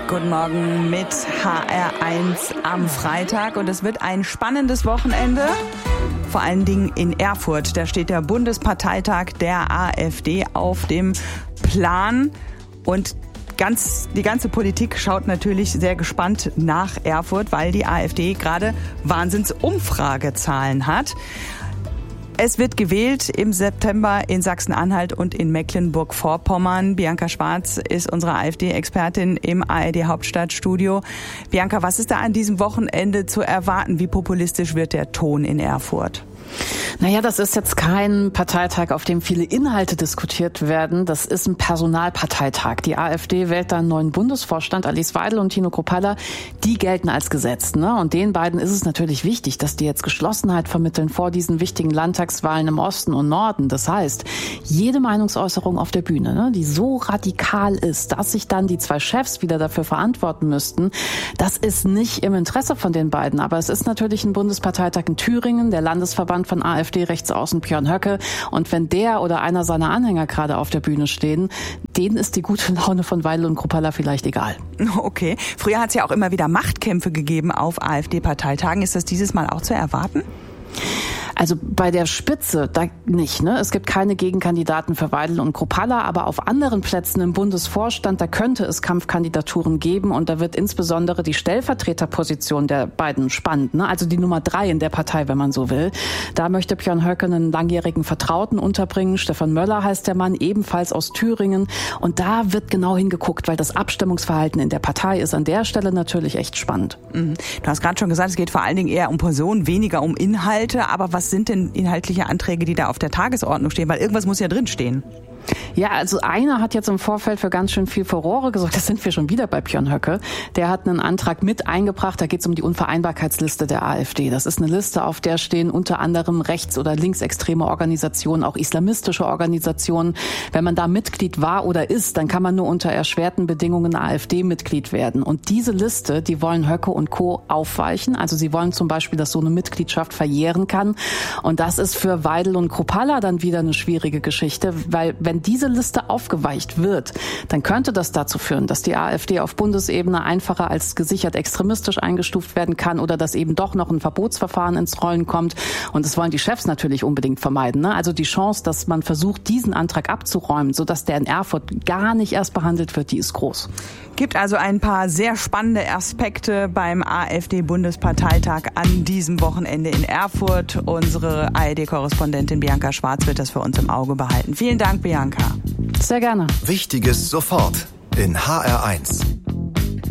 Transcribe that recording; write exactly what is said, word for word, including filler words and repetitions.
Guten Morgen mit H R eins am Freitag und es wird ein spannendes Wochenende, vor allen Dingen in Erfurt. Da steht der Bundesparteitag der AfD auf dem Plan und ganz, die ganze Politik schaut natürlich sehr gespannt nach Erfurt, weil die AfD gerade Wahnsinnsumfragezahlen hat. Es wird gewählt im September in Sachsen-Anhalt und in Mecklenburg-Vorpommern. Bianca Schwarz ist unsere AfD-Expertin im A R D-Hauptstadtstudio. Bianca, was ist da an diesem Wochenende zu erwarten? Wie populistisch wird der Ton in Erfurt? Naja, das ist jetzt kein Parteitag, auf dem viele Inhalte diskutiert werden. Das ist ein Personalparteitag. Die AfD wählt da einen neuen Bundesvorstand. Alice Weidel und Tino Kruppalla, die gelten als gesetzt, ne? Und den beiden ist es natürlich wichtig, dass die jetzt Geschlossenheit vermitteln vor diesen wichtigen Landtagswahlen im Osten und Norden. Das heißt, jede Meinungsäußerung auf der Bühne, ne, die so radikal ist, dass sich dann die zwei Chefs wieder dafür verantworten müssten, das ist nicht im Interesse von den beiden. Aber es ist natürlich ein Bundesparteitag in Thüringen, der Landesverband von AfD-Rechtsaußen Björn Höcke. Und wenn der oder einer seiner Anhänger gerade auf der Bühne stehen, denen ist die gute Laune von Weidel und Kruppalla vielleicht egal. Okay. Früher hat es ja auch immer wieder Machtkämpfe gegeben auf AfD-Parteitagen. Ist das dieses Mal auch zu erwarten? Also bei der Spitze, da nicht, ne? Es gibt keine Gegenkandidaten für Weidel und Kruppalla, aber auf anderen Plätzen im Bundesvorstand, da könnte es Kampfkandidaturen geben und da wird insbesondere die Stellvertreterposition der beiden spannend, ne? Also die Nummer drei in der Partei, wenn man so will. Da möchte Björn Höcke einen langjährigen Vertrauten unterbringen. Stefan Möller heißt der Mann, ebenfalls aus Thüringen. Und da wird genau hingeguckt, weil das Abstimmungsverhalten in der Partei ist an der Stelle natürlich echt spannend. Mhm. Du hast gerade schon gesagt, es geht vor allen Dingen eher um Personen, weniger um Inhalte, aber was sind denn inhaltliche Anträge, die da auf der Tagesordnung stehen? Weil irgendwas muss ja drinstehen. Ja, also einer hat jetzt im Vorfeld für ganz schön viel Furore gesorgt. Das sind wir schon wieder bei Björn Höcke. Der hat einen Antrag mit eingebracht. Da geht es um die Unvereinbarkeitsliste der AfD. Das ist eine Liste, auf der stehen unter anderem rechts- oder linksextreme Organisationen, auch islamistische Organisationen. Wenn man da Mitglied war oder ist, dann kann man nur unter erschwerten Bedingungen AfD-Mitglied werden. Und diese Liste, die wollen Höcke und Co. aufweichen. Also sie wollen zum Beispiel, dass so eine Mitgliedschaft verjähren kann. Und das ist für Weidel und Kruppalla dann wieder eine schwierige Geschichte, weil wenn diese Liste aufgeweicht wird, dann könnte das dazu führen, dass die AfD auf Bundesebene einfacher als gesichert extremistisch eingestuft werden kann oder dass eben doch noch ein Verbotsverfahren ins Rollen kommt. Und das wollen die Chefs natürlich unbedingt vermeiden, ne? Also die Chance, dass man versucht, diesen Antrag abzuräumen, sodass der in Erfurt gar nicht erst behandelt wird, die ist groß. Gibt also ein paar sehr spannende Aspekte beim AfD-Bundesparteitag an diesem Wochenende in Erfurt. Unsere A R D-Korrespondentin Bianca Schwarz wird das für uns im Auge behalten. Vielen Dank, Bianca. Sehr gerne. Wichtiges sofort in H R eins.